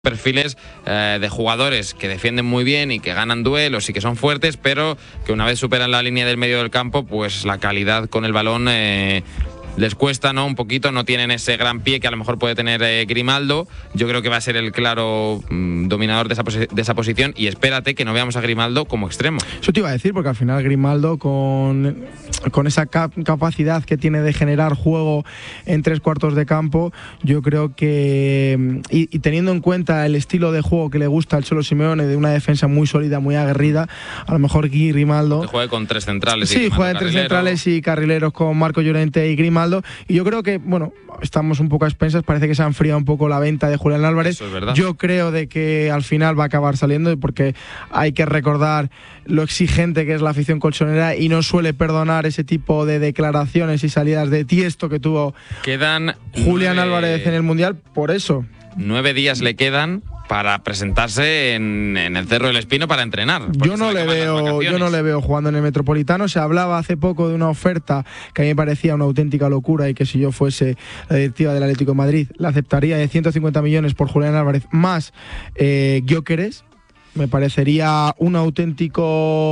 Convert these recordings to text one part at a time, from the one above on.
perfiles de jugadores que defienden muy bien y que ganan duelos y que son fuertes, pero que una vez superan la línea del medio del campo, pues la calidad con el balón les cuesta, ¿no? Un poquito, no tienen ese gran pie que a lo mejor puede tener Grimaldo. Yo creo que va a ser el claro dominador de esa posición, y espérate que no veamos a Grimaldo como extremo. Eso te iba a decir, porque al final Grimaldo con esa capacidad que tiene de generar juego en tres cuartos de campo, yo creo que, y teniendo en cuenta el estilo de juego que le gusta al Cholo Simeone, de una defensa muy sólida, muy aguerrida, a lo mejor Grimaldo... Que juegue con tres centrales. Sí, juega en tres centrales y carrileros con Marco Llorente y Grimaldo. Y yo creo que, bueno, estamos un poco a expensas, parece que se ha enfriado un poco la venta de Julián Álvarez. Eso es verdad. Yo creo de que al final va a acabar saliendo, porque hay que recordar lo exigente que es la afición colchonera y no suele perdonar ese tipo de declaraciones y salidas de tiesto que tuvo Julián Álvarez en el Mundial. Por eso 9 días le quedan para presentarse en el Cerro del Espino para entrenar. Yo no le veo jugando en el Metropolitano. Se hablaba hace poco de una oferta que a mí me parecía una auténtica locura, y que si yo fuese la directiva del Atlético de Madrid la aceptaría, de 150 millones por Julián Álvarez más Gyökeres. Me parecería una auténtica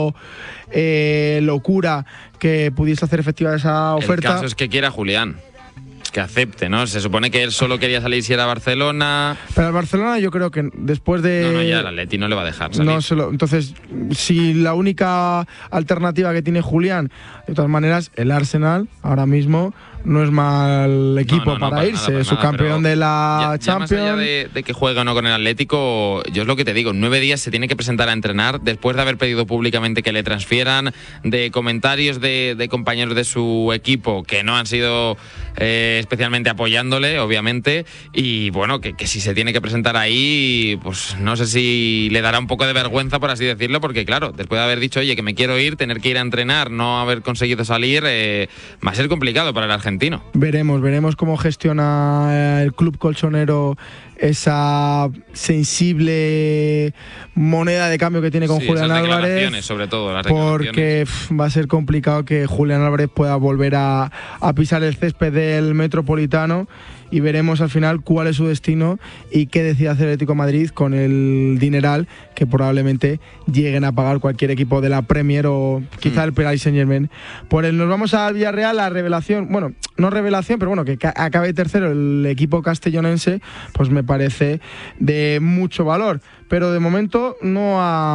locura que pudiese hacer efectiva esa oferta. El caso es que quiera Julián, que acepte, ¿no? Se supone que él solo quería salir si era Barcelona. Pero al Barcelona yo creo que después de... No, ya el Atleti no le va a dejar salir. Entonces, si la única alternativa que tiene Julián, de todas maneras, el Arsenal ahora mismo no es mal equipo para irse, su campeón de la Champions. Más allá de que juegue o no con el Atlético, yo es lo que te digo, en 9 días se tiene que presentar a entrenar, después de haber pedido públicamente que le transfieran, de comentarios de compañeros de su equipo que no han sido especialmente apoyándole, obviamente, y bueno, que si se tiene que presentar ahí, pues no sé si le dará un poco de vergüenza, por así decirlo, porque claro, después de haber dicho, oye, que me quiero ir, tener que ir a entrenar, no haber conseguido salir, va a ser complicado para el argentino. Veremos cómo gestiona el club colchonero esa sensible moneda de cambio que tiene con Julián Álvarez, sobre todo las porque va a ser complicado que Julián Álvarez pueda volver a pisar el césped del Metropolitano, y veremos al final cuál es su destino y qué decide hacer el Atlético de Madrid con el dineral que probablemente lleguen a pagar cualquier equipo de la Premier o quizá el Paris Saint-Germain por él. Nos vamos al Villarreal, la revelación, bueno, no revelación, pero bueno, que acabe tercero el equipo castellonense, pues me parece de mucho valor. Pero de momento no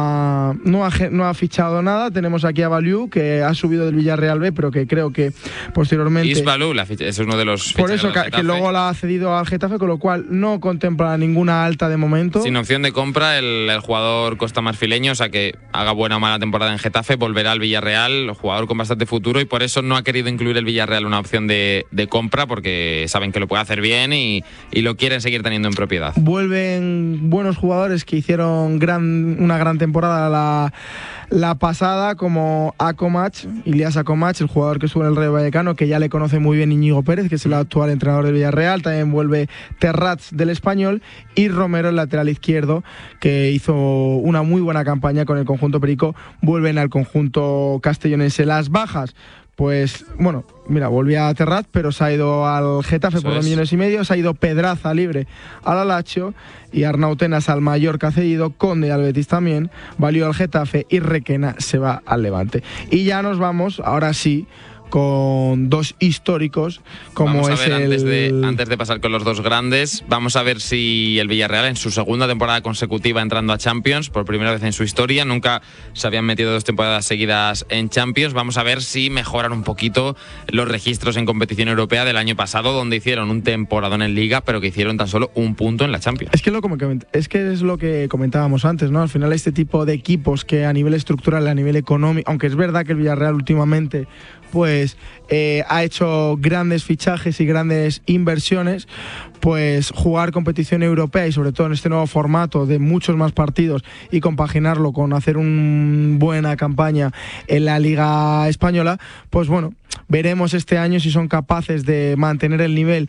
ha fichado nada. Tenemos aquí a Baliu, que ha subido del Villarreal B, pero que creo que posteriormente... Isbalou es uno de los... Por eso, que luego la ha cedido al Getafe, con lo cual no contempla ninguna alta de momento. Sin opción de compra, el jugador costamarfileño, o sea que haga buena o mala temporada en Getafe, volverá al Villarreal, jugador con bastante futuro, y por eso no ha querido incluir el Villarreal una opción de compra, porque saben que lo puede hacer bien y lo quieren seguir teniendo en propiedad. Vuelven buenos jugadores que hicieron una gran temporada la pasada, como Ilyas Akomach, el jugador que estuvo en el Rayo Vallecano, que ya le conoce muy bien Íñigo Pérez, que es el actual entrenador del Villarreal. También vuelve Terrats del Español, y Romero, el lateral izquierdo, que hizo una muy buena campaña con el conjunto perico. Vuelven al conjunto castellonense. Las bajas, pues bueno, mira, volvía a Terrat, pero se ha ido al Getafe por 2,5 millones. Se ha ido Pedraza libre al Lazio, y Arnautenas al Mallorca cedido, Conde al Betis también, Baliu al Getafe, y Requena se va al Levante. Y ya nos vamos, ahora sí, con dos históricos, como vamos a es ver, antes de pasar con los dos grandes, vamos a ver si el Villarreal, en su segunda temporada consecutiva entrando a Champions, por primera vez en su historia, nunca se habían metido 2 temporadas seguidas en Champions, vamos a ver si mejoran un poquito los registros en competición europea del año pasado, donde hicieron un temporadón en Liga, pero que hicieron tan solo un punto en la Champions. Es que es lo que comentábamos antes, ¿no? Al final, este tipo de equipos que a nivel estructural, a nivel económico, aunque es verdad que el Villarreal últimamente pues ha hecho grandes fichajes y grandes inversiones, pues jugar competición europea, y sobre todo en este nuevo formato de muchos más partidos, y compaginarlo con hacer una buena campaña en la Liga Española, pues bueno, veremos este año si son capaces de mantener el nivel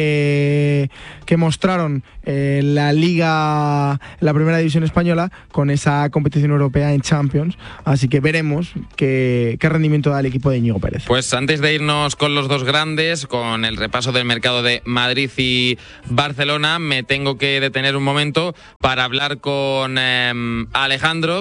que mostraron en la Liga, la Primera División Española, con esa competición europea en Champions. Así que veremos qué rendimiento da el equipo de Íñigo Pérez. Pues antes de irnos con los dos grandes, con el repaso del mercado de Madrid y y Barcelona, me tengo que detener un momento para hablar con Alejandro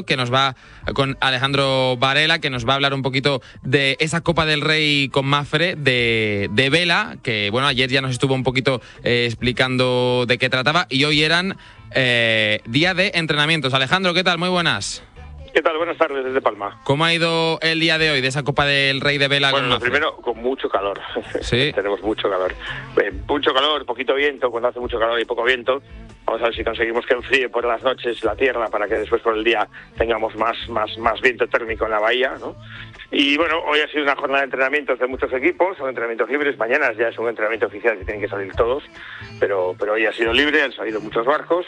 Varela, que nos va a hablar un poquito de esa Copa del Rey con Mapfre de vela, que bueno, ayer ya nos estuvo un poquito explicando de qué trataba, y hoy eran día de entrenamientos. Alejandro, ¿qué tal? Muy buenas. ¿Qué tal? Buenas tardes desde Palma. ¿Cómo ha ido el día de hoy de esa Copa del Rey de vela? Bueno, lo primero, con mucho calor. Sí. Tenemos mucho calor. Mucho calor, poquito viento. Cuando hace mucho calor y poco viento, vamos a ver si conseguimos que enfríe por las noches la tierra para que después por el día tengamos más viento térmico en la bahía, ¿no? Y bueno, hoy ha sido una jornada de entrenamientos de muchos equipos, son entrenamientos libres. Mañana ya es un entrenamiento oficial que tienen que salir todos, pero hoy ha sido libre, han salido muchos barcos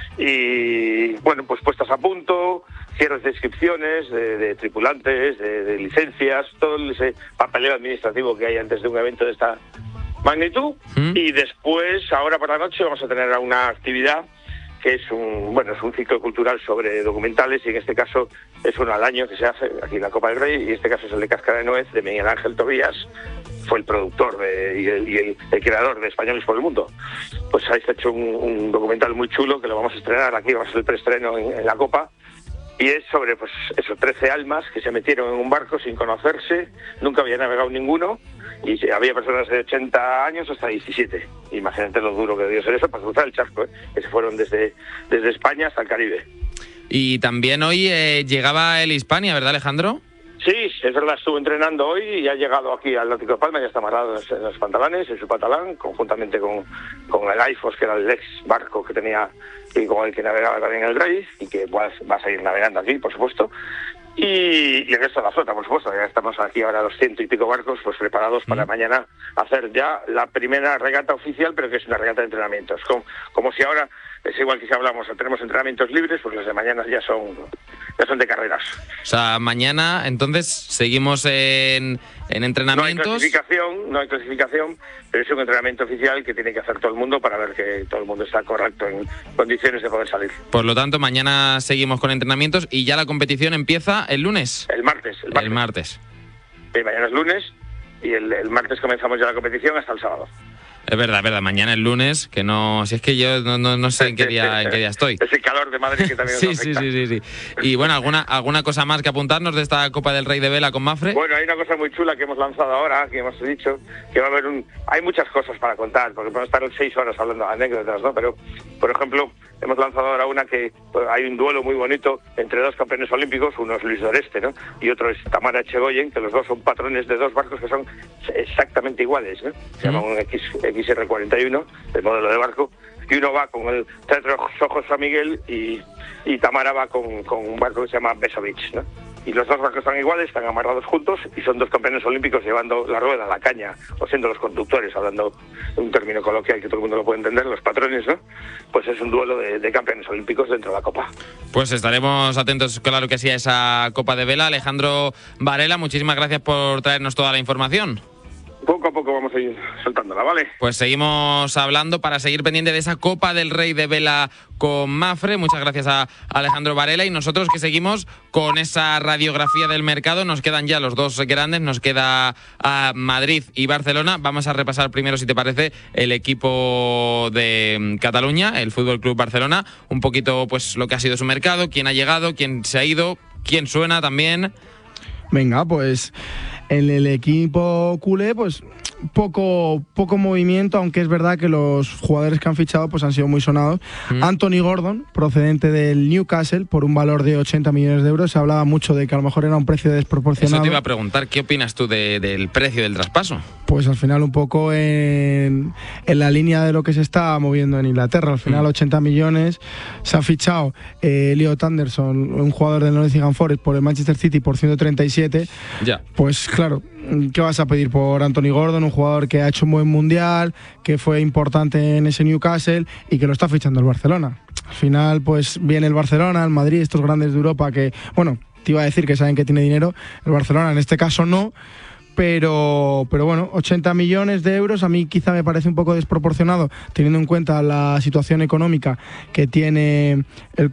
y bueno, pues puestas a punto, cierres de inscripciones, de tripulantes, de licencias, todo ese papeleo administrativo que hay antes de un evento de esta magnitud. Y después, ahora por la noche, vamos a tener una actividad que es un ciclo cultural sobre documentales, y en este caso es uno al año que se hace aquí en la Copa del Rey, y este caso es el de Cáscara de Nuez, de Miguel Ángel Tobías. Fue el productor y el creador de Españoles por el Mundo. Pues ahí se ha hecho un documental muy chulo que lo vamos a estrenar aquí, vamos a hacer el preestreno en la Copa. Y es sobre, 13 almas que se metieron en un barco sin conocerse, nunca había navegado ninguno, y había personas de 80 años hasta 17. Imagínate lo duro que debió ser eso para cruzar el charco, que se fueron desde España hasta el Caribe. Y también hoy llegaba el Hispania, ¿verdad, Alejandro? Sí, es verdad, estuvo entrenando hoy y ha llegado aquí al Náutico de Palma, ya está amarrado en los pantalones, en su patalán, conjuntamente con el AIFOS, que era el ex barco que tenía y con el que navegaba también el Rey, y que va a seguir navegando aquí, por supuesto. Y el resto de la flota, por supuesto. Ya estamos aquí ahora 200 y pico barcos pues preparados para mañana hacer ya la primera regata oficial, pero que es una regata de entrenamientos. Como si ahora, es igual que si hablamos, tenemos entrenamientos libres, pues los de mañana ya son de carreras. O sea, mañana entonces seguimos en entrenamientos. No hay clasificación, pero es un entrenamiento oficial que tiene que hacer todo el mundo para ver que todo el mundo está correcto en condiciones de poder salir. Por lo tanto, mañana seguimos con entrenamientos y ya la competición empieza el lunes. El martes. El martes. Sí, mañana es lunes y el martes comenzamos ya la competición hasta el sábado. Es verdad, mañana es lunes, que no, si es que yo no sé en qué día estoy. Es el calor de Madrid que también nos afecta. Sí. Y bueno, ¿alguna cosa más que apuntarnos de esta Copa del Rey de vela con Mapfre? Bueno, hay una cosa muy chula que hemos lanzado ahora, que hemos dicho, que va a haber hay muchas cosas para contar, porque podemos estar 6 horas hablando de anécdotas, ¿no? Pero, por ejemplo, hemos lanzado ahora una que hay un duelo muy bonito entre dos campeones olímpicos, uno es Luis Doreste, ¿no? Y otro es Tamara Echegoyen, que los dos son patrones de dos barcos que son exactamente iguales, ¿no? Se llama un XR41, el modelo de barco, y uno va con el Teatro Ojos San Miguel y Tamara va con un barco que se llama Besovich, ¿no? Y los dos barcos están iguales, están amarrados juntos y son dos campeones olímpicos llevando la rueda, la caña, o siendo los conductores, hablando un término coloquial que todo el mundo lo puede entender, los patrones, ¿no? Pues es un duelo de campeones olímpicos dentro de la Copa. Pues estaremos atentos, claro que sí, a esa Copa de vela. Alejandro Varela, muchísimas gracias por traernos toda la información. Poco a poco vamos a ir soltándola, ¿vale? Pues seguimos hablando para seguir pendiente de esa Copa del Rey de vela con Mapfre. Muchas gracias a Alejandro Varela, y nosotros que seguimos con esa radiografía del mercado. Nos quedan ya los dos grandes, nos queda a Madrid y Barcelona. Vamos a repasar primero, si te parece, el equipo de Cataluña, el Fútbol Club Barcelona, un poquito pues lo que ha sido su mercado, quién ha llegado, quién se ha ido, quién suena también. Venga, pues en el equipo culé, pues poco movimiento, aunque es verdad que los jugadores que han fichado pues han sido muy sonados. Anthony Gordon, procedente del Newcastle, por un valor de 80 millones de euros. Se hablaba mucho de que a lo mejor era un precio desproporcionado. Eso te iba a preguntar, ¿qué opinas tú del precio del traspaso? Pues al final un poco en la línea de lo que se está moviendo en Inglaterra. Al final 80 millones. Se ha fichado Elliot Anderson, un jugador del Nottingham Forest, por el Manchester City por 137. Ya. Pues claro, ¿qué vas a pedir por Anthony Gordon? Un jugador que ha hecho un buen mundial, que fue importante en ese Newcastle y que lo está fichando el Barcelona. Al final pues viene el Barcelona, el Madrid, estos grandes de Europa que, bueno, te iba a decir que saben que tiene dinero. El Barcelona en este caso no. Pero bueno, 80 millones de euros a mí quizá me parece un poco desproporcionado, teniendo en cuenta la situación económica que tiene el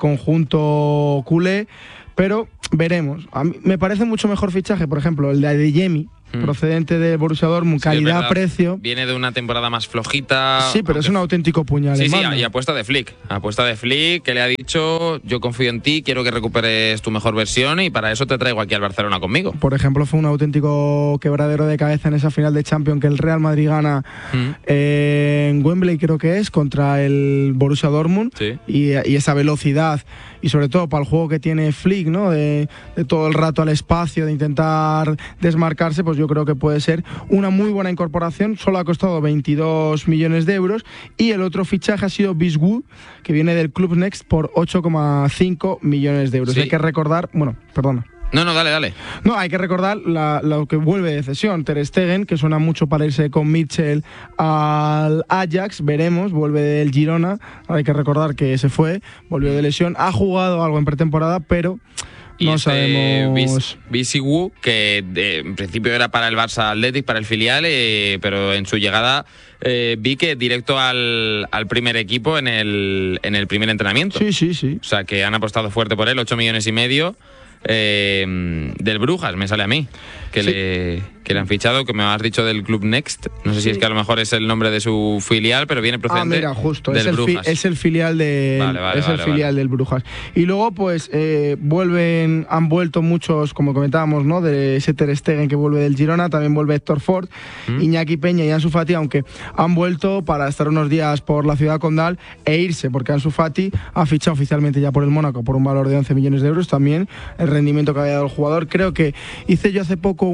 conjunto culé, pero veremos. A mí me parece mucho mejor fichaje, por ejemplo, el de Adeyemi, procedente de Borussia Dortmund, calidad-precio. Viene de una temporada más flojita. Sí, pero es un auténtico puñal. Sí, y apuesta de Flick. Apuesta de Flick, que le ha dicho: yo confío en ti, quiero que recuperes tu mejor versión y para eso te traigo aquí al Barcelona conmigo. Por ejemplo, fue un auténtico quebradero de cabeza en esa final de Champions que el Real Madrid gana en Wembley, creo que es, contra el Borussia Dortmund. Sí. Y esa velocidad, y sobre todo para el juego que tiene Flick, ¿no? De todo el rato al espacio, de intentar desmarcarse, pues yo creo que puede ser una muy buena incorporación. Solo ha costado 22 millones de euros. Y el otro fichaje ha sido Bisgu, que viene del Club Next por 8,5 millones de euros. Sí. Hay que recordar, perdona. No, dale. No, hay que recordar lo que vuelve de cesión. Ter Stegen, que suena mucho para irse con Mitchell al Ajax, veremos, vuelve del Girona. Hay que recordar que se fue, volvió de lesión, ha jugado algo en pretemporada, pero no sabemos. Bisgu, que en principio era para el Barça Athletic, para el filial, pero en su llegada vi que directo al primer equipo en el primer entrenamiento. Sí. O sea, que han apostado fuerte por él, 8,5 millones. Del Brujas, me sale a mí, que le han fichado, que me has dicho del Club Next. No sé si es que a lo mejor es el nombre de su filial, pero viene procedente justo, del Brujas. Es el filial del Brujas. Y luego, pues, han vuelto muchos, como comentábamos, ¿no? De ese Ter Stegen que vuelve del Girona, también vuelve Héctor Ford, Iñaki Peña y Ansu Fati, aunque han vuelto para estar unos días por la ciudad condal e irse, porque Ansu Fati ha fichado oficialmente ya por el Mónaco por un valor de 11 millones de euros. También el rendimiento que había dado el jugador. Creo que hice yo hace poco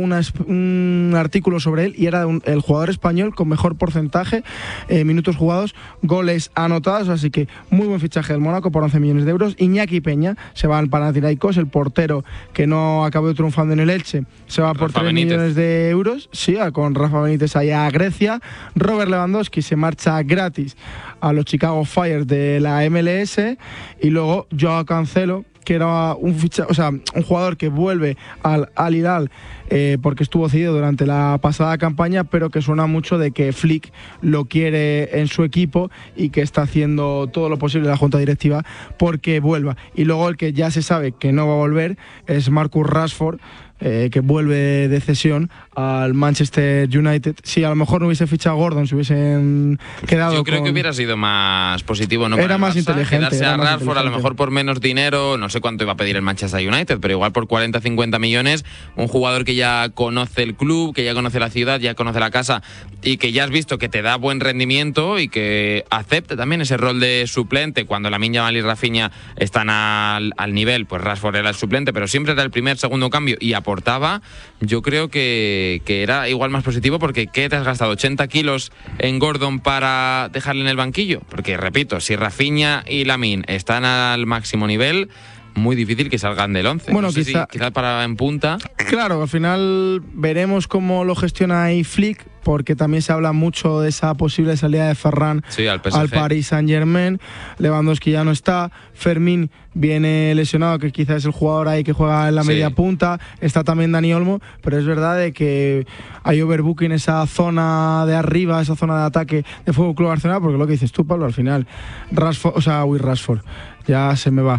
un artículo sobre él y era el jugador español con mejor porcentaje, minutos jugados, goles anotados, así que muy buen fichaje del Mónaco por 11 millones de euros. Iñaki Peña se va al Panathinaikos, el portero que no acabó triunfando en el Elche, se va por 3 millones de euros, sí, con Rafa Benítez allá a Grecia. Robert Lewandowski se marcha gratis a los Chicago Fire de la MLS, y luego Joao Cancelo, que era un jugador que vuelve al Hilal porque estuvo cedido durante la pasada campaña, pero que suena mucho de que Flick lo quiere en su equipo y que está haciendo todo lo posible la junta directiva porque vuelva. Y luego el que ya se sabe que no va a volver es Marcus Rashford, que vuelve de cesión al Manchester United. Si a lo mejor no hubiese fichado a Gordon, se hubiesen quedado. Yo creo que hubiera sido más positivo, ¿no? Era más inteligente. Quedarse a Rashford a lo mejor por menos dinero, no sé cuánto iba a pedir el Manchester United, pero igual por 40-50 millones, un jugador que ya conoce el club, que ya conoce la ciudad, ya conoce la casa y que ya has visto que te da buen rendimiento y que acepte también ese rol de suplente. Cuando Lamine Yamal y Rafinha están al nivel, pues Rashford era el suplente, pero siempre era el primer, segundo cambio y aportaba. Yo creo que era igual más positivo, porque ¿qué te has gastado? ¿80 kilos en Gordon para dejarle en el banquillo? Porque, repito, si Rafinha y Lamine están al máximo nivel, muy difícil que salgan del 11. Bueno, no sé quizás para en punta. Claro, al final veremos cómo lo gestiona ahí Flick, porque también se habla mucho de esa posible salida de Ferran al Paris Saint-Germain. Lewandowski ya no está, Fermín viene lesionado, que quizás es el jugador ahí que juega en la media punta, está también Dani Olmo, pero es verdad de que hay overbooking en esa zona de arriba, esa zona de ataque de Fútbol Club Barcelona, porque lo que dices tú, Pablo, al final Rashford, ya se me va.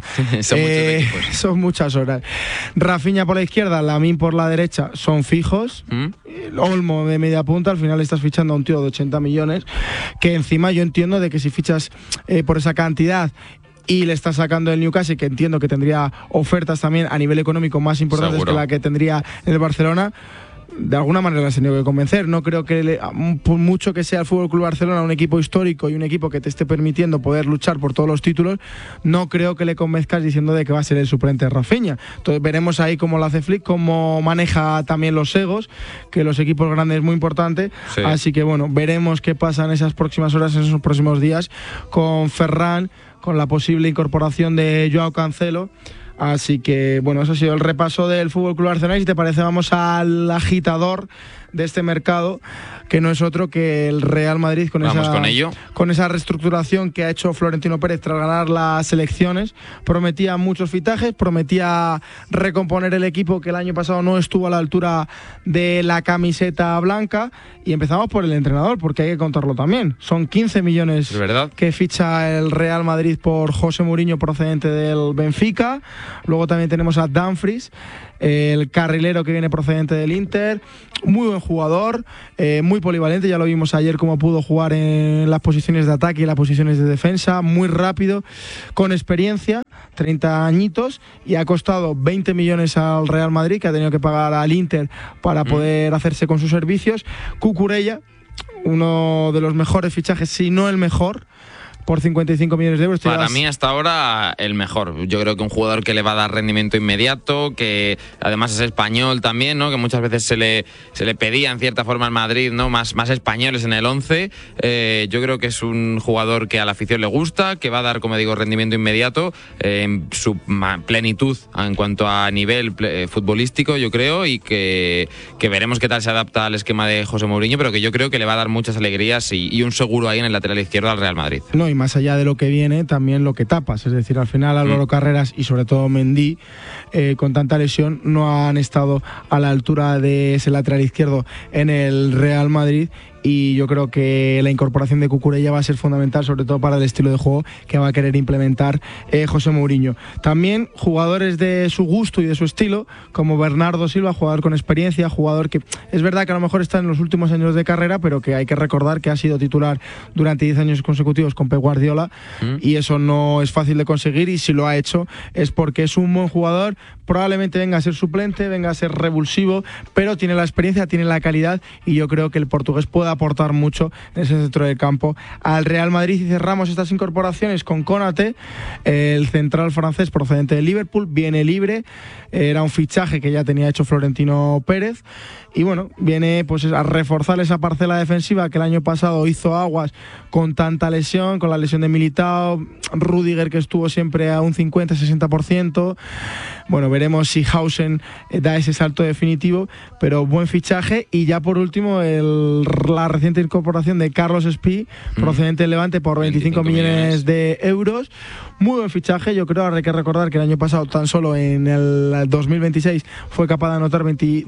Son muchas horas. Rafinha por la izquierda, Lamine por la derecha, son fijos. Olmo de media punta, al final estás fichando a un tío de 80 millones, que encima yo entiendo de que si fichas por esa cantidad y le estás sacando el Newcastle, que entiendo que tendría ofertas también a nivel económico más importantes que la que tendría en el Barcelona, de alguna manera las he tenido que convencer. No creo que, por mucho que sea el Fútbol Club Barcelona un equipo histórico y un equipo que te esté permitiendo poder luchar por todos los títulos, no creo que le convenzcas diciendo de que va a ser el suplente de Rafinha. Entonces veremos ahí cómo lo hace Flick, cómo maneja también los egos, que los equipos grandes es muy importante. Sí. Así que bueno, veremos qué pasa en esas próximas horas, en esos próximos días con Ferran, con la posible incorporación de Joao Cancelo. Así que, bueno, eso ha sido el repaso del Fútbol Club Barcelona. Y si te parece, vamos al agitador de este mercado, que no es otro que el Real Madrid, con esa reestructuración que ha hecho Florentino Pérez tras ganar las elecciones. Prometía muchos fichajes, prometía recomponer el equipo, que el año pasado no estuvo a la altura de la camiseta blanca. Y empezamos por el entrenador, porque hay que contarlo también. Son 15 millones que ficha el Real Madrid por José Mourinho, procedente del Benfica. Luego también tenemos a Dumfries, el carrilero que viene procedente del Inter. Muy buen jugador, muy polivalente, ya lo vimos ayer cómo pudo jugar en las posiciones de ataque y las posiciones de defensa, muy rápido, con experiencia, 30 añitos, y ha costado 20 millones al Real Madrid, que ha tenido que pagar al Inter para poder hacerse con sus servicios. Cucurella, uno de los mejores fichajes, si no el mejor, por 55 millones de euros. Para mí hasta ahora el mejor. Yo creo que un jugador que le va a dar rendimiento inmediato, que además es español también, ¿no? Que muchas veces se le pedía en cierta forma al Madrid, ¿no? Más españoles en el 11. Yo creo que es un jugador que a la afición le gusta, que va a dar, como digo, rendimiento inmediato en su plenitud en cuanto a nivel futbolístico, yo creo, y que veremos qué tal se adapta al esquema de José Mourinho, pero que yo creo que le va a dar muchas alegrías y un seguro ahí en el lateral izquierdo al Real Madrid. No, y más allá de lo que viene, también lo que tapas. Es decir, al final Álvaro Carreras y sobre todo Mendy, con tanta lesión, no han estado a la altura de ese lateral izquierdo en el Real Madrid. Y yo creo que la incorporación de Cucurella va a ser fundamental, sobre todo para el estilo de juego que va a querer implementar José Mourinho. También jugadores de su gusto y de su estilo, como Bernardo Silva, jugador con experiencia, jugador que es verdad que a lo mejor está en los últimos años de carrera, pero que hay que recordar que ha sido titular durante 10 años consecutivos con Pep Guardiola, y eso no es fácil de conseguir, y si lo ha hecho es porque es un buen jugador. Probablemente venga a ser suplente, venga a ser revulsivo, pero tiene la experiencia, tiene la calidad, y yo creo que el portugués puede aportar mucho en ese centro del campo al Real Madrid. Y cerramos estas incorporaciones con Konaté, el central francés procedente de Liverpool, viene libre, era un fichaje que ya tenía hecho Florentino Pérez, y bueno, viene pues a reforzar esa parcela defensiva que el año pasado hizo aguas con tanta lesión, con la lesión de Militao, Rüdiger, que estuvo siempre a un 50-60%. Bueno, veremos si Hausen da ese salto definitivo, pero buen fichaje. Y ya por último, la reciente incorporación de Carlos Espí, procedente del Levante, por 25 millones de euros. Muy buen fichaje, yo creo. Ahora hay que recordar que el año pasado, tan solo en el 2026, fue capaz de anotar 11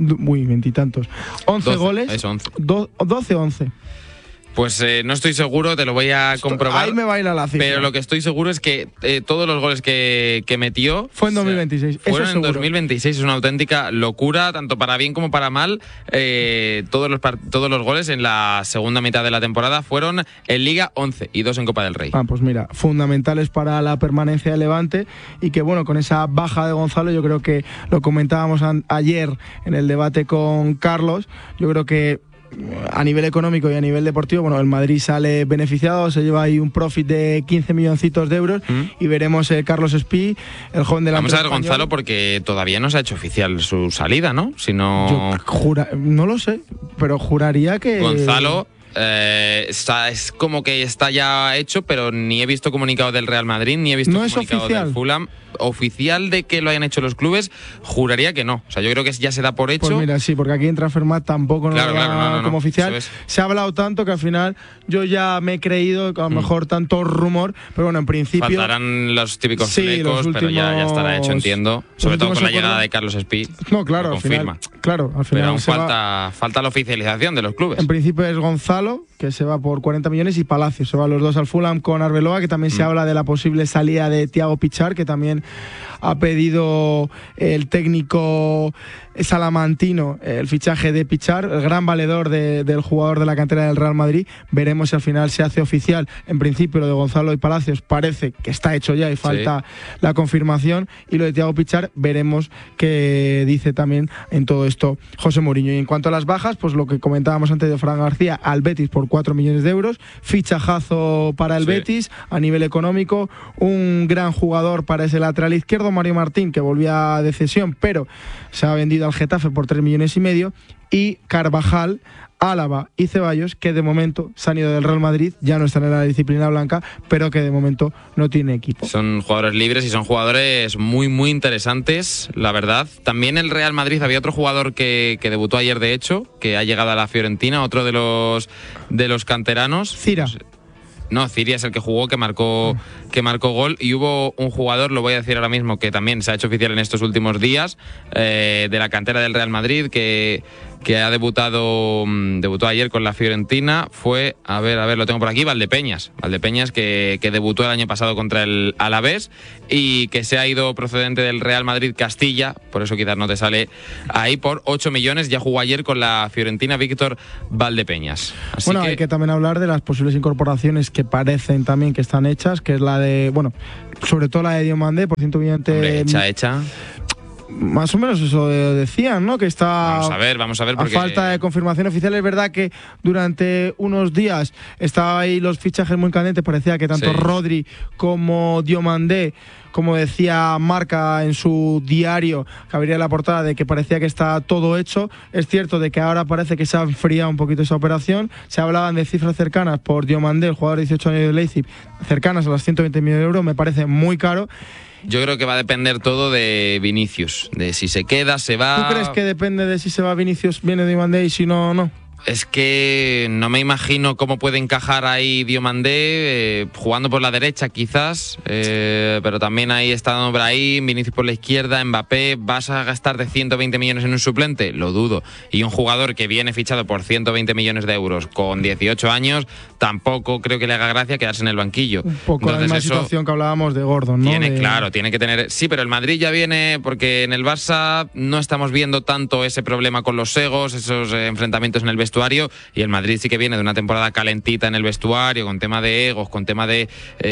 goles. 12-11. Pues no estoy seguro, te lo voy a comprobar. Ahí me baila la cifra. Pero lo que estoy seguro es que todos los goles que metió fue en 2026. Fueron en 2026. Es una auténtica locura, tanto para bien como para mal. Todos los goles en la segunda mitad de la temporada fueron en Liga 11 y 2 en Copa del Rey. Pues mira, fundamentales para la permanencia de Levante, y que bueno, con esa baja de Gonzalo, yo creo que lo comentábamos ayer en el debate con Carlos, yo creo que a nivel económico y a nivel deportivo, bueno, el Madrid sale beneficiado, se lleva ahí un profit de 15 milloncitos de euros, y veremos Carlos Espí, el joven delantero. Vamos a ver español. Gonzalo, porque todavía no se ha hecho oficial su salida, ¿no? Si no... no lo sé, pero juraría que... Gonzalo... es como que está ya hecho, pero ni he visto comunicado del Real Madrid, ni he visto comunicado del Fulham. Oficial de que lo hayan hecho los clubes, juraría que no. O sea, yo creo que ya se da por hecho. Pues mira, sí, porque aquí en Transfermarkt tampoco lo da como oficial. Se ha hablado tanto que al final yo ya me he creído que a lo mejor tanto rumor, pero bueno, en principio... Faltarán los típicos flecos, pero ya estará hecho, entiendo. Sobre todo con la llegada de Carlos Espí. No, claro, al final. Pero aún falta la oficialización de los clubes. En principio es Gonzalo, que se va por 40 millones, y Palacios. Se van los dos al Fulham con Arbeloa, que también se habla de la posible salida de Thiago Pichar, que también ha pedido el técnico salamantino el fichaje de Pichar, el gran valedor del jugador de la cantera del Real Madrid. Veremos si al final se hace oficial. En principio lo de Gonzalo y Palacios parece que está hecho ya y falta la confirmación, y lo de Thiago Pichar veremos qué dice también en todo esto José Mourinho. Y en cuanto a las bajas, pues lo que comentábamos antes de Fran García al Betis por 4 millones de euros, fichajazo para el Betis a nivel económico, un gran jugador para ese lateral izquierdo, Mario Martín, que volvía de cesión pero se ha vendido al Getafe por 3 millones y medio, y Carvajal, Álava y Ceballos, que de momento se han ido del Real Madrid, ya no están en la disciplina blanca, pero que de momento no tiene equipo. Son jugadores libres y son jugadores muy, muy interesantes, la verdad. También el Real Madrid, había otro jugador que debutó ayer, de hecho, que ha llegado a la Fiorentina, otro de los canteranos. Cira. No, Ciria es el que jugó, que marcó gol. Y hubo un jugador, lo voy a decir ahora mismo, que también se ha hecho oficial en estos últimos días, de la cantera del Real Madrid, que ha debutó ayer con la Fiorentina. Fue, a ver, lo tengo por aquí, Valdepeñas, que debutó el año pasado contra el Alavés y que se ha ido procedente del Real Madrid Castilla, por eso quizás no te sale ahí, por 8 millones. Ya jugó ayer con la Fiorentina Víctor Valdepeñas. Así bueno, hay que también hablar de las posibles incorporaciones que parecen también que están hechas, que es la de, bueno, sobre todo la de Diomandé, por 120... Hombre, hecha. Más o menos eso decían, ¿no? Que está... Vamos a ver porque... A falta de confirmación oficial. Es verdad que durante unos días estaban ahí los fichajes muy candentes. Parecía que tanto Rodri como Diomandé, como decía Marca en su diario, que abriría la portada, de que parecía que está todo hecho. Es cierto de que ahora parece que se ha enfriado un poquito esa operación. Se hablaban de cifras cercanas por Diomandé, el jugador de 18 años de Leipzig, cercanas a los 120 millones de euros. Me parece muy caro. Yo creo que va a depender todo de Vinicius, de si se queda, se va... ¿Tú crees que depende de si se va Vinicius, viene Diomandé, y si no, no? Es que no me imagino cómo puede encajar ahí Diomandé, jugando por la derecha quizás, pero también ahí está Brahim, Vinicius por la izquierda, Mbappé. ¿Vas a gastar de 120 millones en un suplente? Lo dudo. Y un jugador que viene fichado por 120 millones de euros con 18 años, tampoco creo que le haga gracia quedarse en el banquillo. Un poco la misma situación que hablábamos de Gordon, ¿no? Claro, tiene que tener... Sí, pero el Madrid ya viene, porque en el Barça no estamos viendo tanto ese problema con los egos, esos enfrentamientos en el vestuario, y el Madrid sí que viene de una temporada calentita en el vestuario, con tema de egos, con tema de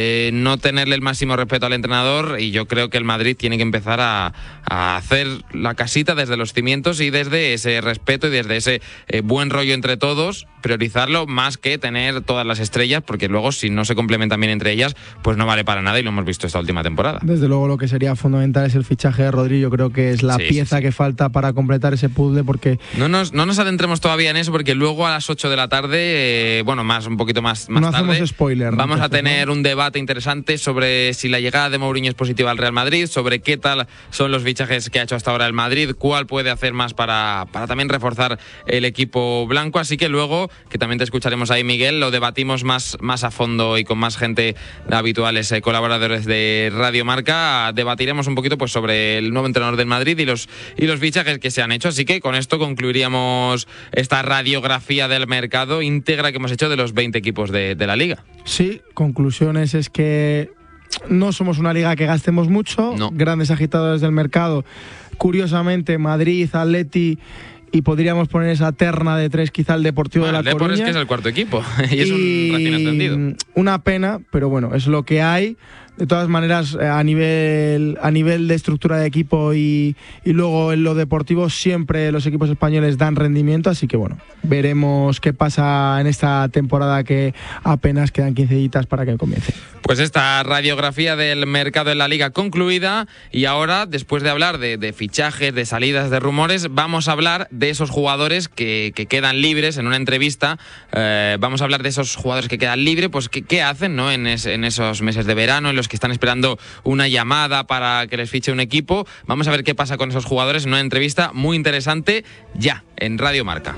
no tenerle el máximo respeto al entrenador, y yo creo que el Madrid tiene que empezar a hacer la casita desde los cimientos y desde ese respeto y desde ese buen rollo entre todos, priorizarlo más que tener todas las estrellas, porque luego si no se complementan bien entre ellas, pues no vale para nada, y lo hemos visto esta última temporada. Desde luego lo que sería fundamental es el fichaje de Rodri. Yo creo que es la pieza que falta para completar ese puzzle, porque... No nos adentremos todavía en eso, porque luego a las 8 de la tarde, un poquito más no tarde, hacemos spoiler, vamos a tener un debate interesante sobre si la llegada de Mourinho es positiva al Real Madrid, sobre qué tal son los fichajes que ha hecho hasta ahora el Madrid, cuál puede hacer más para también reforzar el equipo blanco. Así que luego, que también te escucharemos ahí, Miguel, lo debatimos más a fondo y con más gente habituales, colaboradores de Radio Marca. Debatiremos un poquito pues sobre el nuevo entrenador del Madrid y los fichajes que se han hecho. Así que con esto concluiríamos esta radiografía del mercado íntegra que hemos hecho de los 20 equipos de la Liga. Sí, conclusiones es que no somos una liga que gastemos mucho, no. Grandes agitadores del mercado, curiosamente Madrid, Atleti, y podríamos poner esa terna de tres, quizá el Deportivo de La Coruña. Es que es el cuarto equipo y es un recién entendido. Una pena, pero bueno, es lo que hay. De todas maneras, a nivel de estructura de equipo y luego en lo deportivo, siempre los equipos españoles dan rendimiento, así que bueno, veremos qué pasa en esta temporada, que apenas quedan 15 días para que comience. Pues esta radiografía del mercado en la Liga concluida, y ahora, después de hablar de fichajes, de salidas, de rumores, vamos a hablar de esos jugadores que quedan libres en una entrevista. Vamos a hablar de esos jugadores que quedan libres, pues qué hacen, ¿no? En esos meses de verano, en los que están esperando una llamada para que les fiche un equipo. Vamos a ver qué pasa con esos jugadores en una entrevista muy interesante ya en Radio Marca.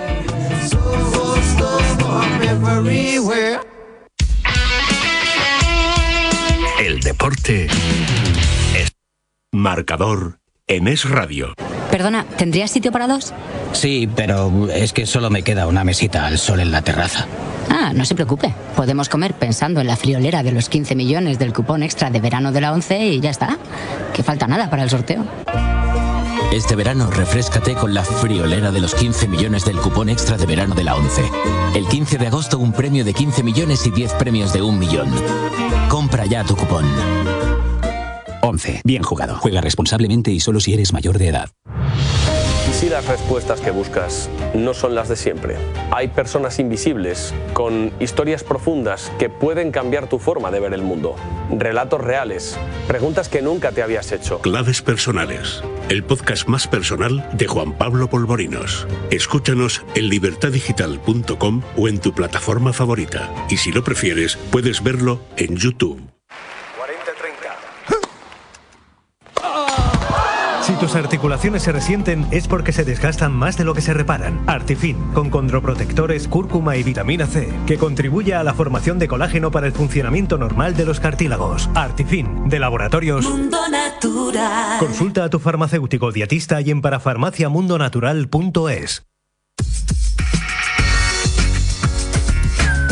El deporte es marcador en Es Radio. Perdona, ¿tendrías sitio para dos? Sí, pero es que solo me queda una mesita al sol en la terraza. Ah, no se preocupe. Podemos comer pensando en la friolera de los 15 millones del cupón extra de verano de la 11 y ya está. Que falta nada para el sorteo. Este verano refréscate con la friolera de los 15 millones del cupón extra de verano de la 11. El 15 de agosto un premio de 15 millones y 10 premios de 1 millón. Compra ya tu cupón. 11. Bien jugado. Juega responsablemente y solo si eres mayor de edad. ¿Y si las respuestas que buscas no son las de siempre? Hay personas invisibles, con historias profundas que pueden cambiar tu forma de ver el mundo. Relatos reales, preguntas que nunca te habías hecho. Claves personales, el podcast más personal de Juan Pablo Polvorinos. Escúchanos en libertadigital.com o en tu plataforma favorita. Y si lo prefieres, puedes verlo en YouTube. Si tus articulaciones se resienten es porque se desgastan más de lo que se reparan. Artifin, con condroprotectores, cúrcuma y vitamina C, que contribuye a la formación de colágeno para el funcionamiento normal de los cartílagos. Artifin, de Laboratorios Mundo Natural. Consulta a tu farmacéutico dietista y en parafarmaciamundonatural.es.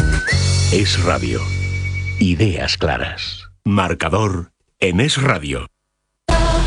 Es Radio. Ideas claras. Marcador en Es Radio.